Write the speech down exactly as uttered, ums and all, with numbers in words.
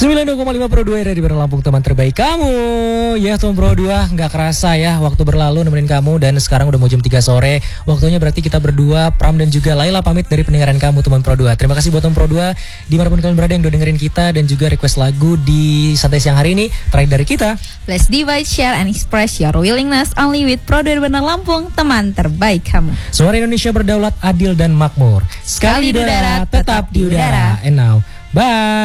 sembilan puluh dua koma lima Pro dua dari Lampung, teman terbaik kamu. Ya teman Pro dua, gak kerasa ya waktu berlalu nemenin kamu. Dan sekarang udah mau jam tiga sore. Waktunya berarti kita berdua, Pram dan juga Laila, pamit dari pendengaran kamu teman Pro dua. Terima kasih buat teman Pro dua dimanapun kalian berada yang udah dengerin kita. Dan juga request lagu di Santai Siang hari ini. Terakhir dari kita, Let's divide, share, and express your willingness only with Pro dua Benar Lampung, teman terbaik kamu. Suara Indonesia berdaulat, adil dan makmur. Sekali di udara, tetap di udara. And now, bye.